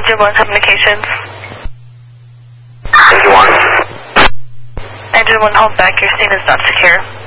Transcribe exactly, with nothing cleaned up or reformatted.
Engine one communications. Engine one. Engine one, hold back. Your scene is not secure.